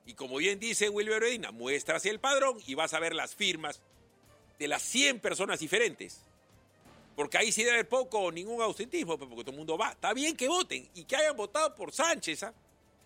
Y como bien dice Wilber Medina, muestras el padrón y vas a ver las firmas de las 100 personas diferentes. Porque ahí sí debe haber poco o ningún ausentismo, porque todo el mundo va. Está bien que voten y que hayan votado por Sánchez. ¿Ah?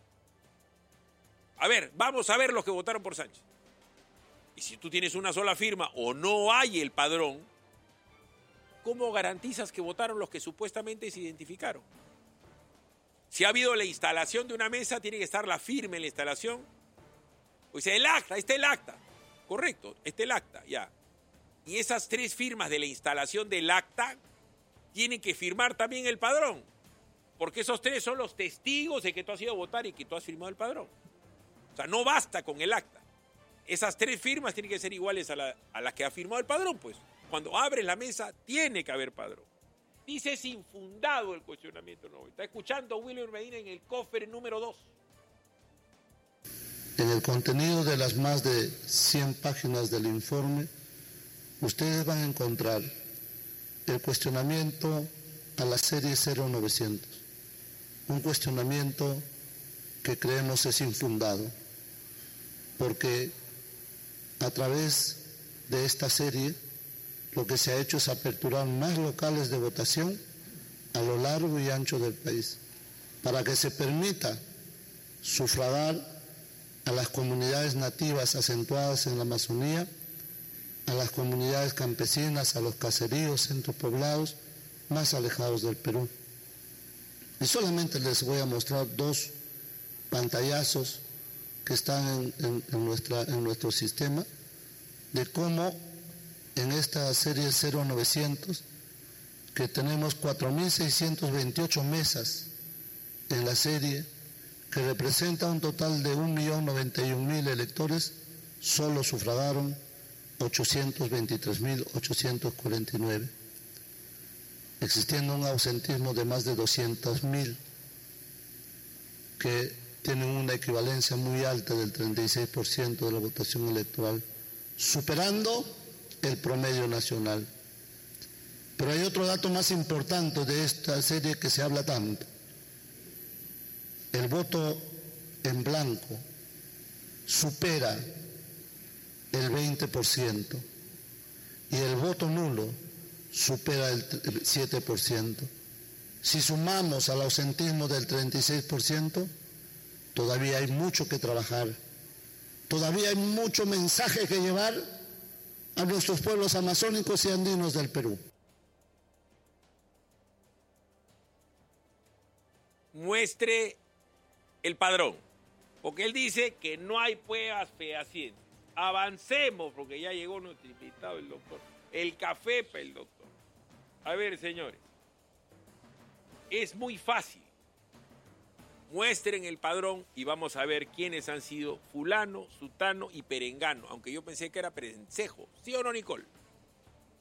A ver, vamos a ver los que votaron por Sánchez. Y si tú tienes una sola firma o no hay el padrón, ¿cómo garantizas que votaron los que supuestamente se identificaron? Si ha habido la instalación de una mesa, tiene que estar la firma en la instalación. Pues el acta, está el acta. Correcto, está el acta, ya. Y esas 3 firmas de la instalación del acta tienen que firmar también el padrón. Porque esos 3 son los testigos de que tú has ido a votar y que tú has firmado el padrón. O sea, no basta con el acta. Esas 3 firmas tienen que ser iguales a las que ha firmado el padrón, pues. Cuando abres la mesa, tiene que haber padrón. Dice, es infundado el cuestionamiento. No, está escuchando Wilber Medina en el cofre número 2. En el contenido de las más de 100 páginas del informe, ustedes van a encontrar el cuestionamiento a la serie 0900. Un cuestionamiento que creemos es infundado, porque a través de esta serie lo que se ha hecho es aperturar más locales de votación a lo largo y ancho del país, para que se permita sufragar a las comunidades nativas acentuadas en la Amazonía, a las comunidades campesinas, a los caseríos, centros poblados más alejados del Perú. Y solamente les voy a mostrar 2 pantallazos que están en nuestro sistema, de cómo en esta serie 0900, que tenemos 4.628 mesas en la serie, que representa un total de 1.091.000 electores, solo sufragaron 823.849, existiendo un ausentismo de más de 200.000, que tienen una equivalencia muy alta del 36% de la votación electoral, superando el promedio nacional. Pero hay otro dato más importante de esta serie que se habla tanto. El voto en blanco supera el 20% y el voto nulo supera el 7%. Si sumamos al ausentismo del 36%, todavía hay mucho que trabajar, todavía hay mucho mensaje que llevar a nuestros pueblos amazónicos y andinos del Perú. Muestre el padrón, porque él dice que no hay pruebas fehacientes. Avancemos, porque ya llegó nuestro invitado, el doctor. El café para el doctor. A ver, señores, es muy fácil. Muestren el padrón y vamos a ver quiénes han sido fulano, sutano y perengano, aunque yo pensé que era perencejo. ¿Sí o no, Nicole?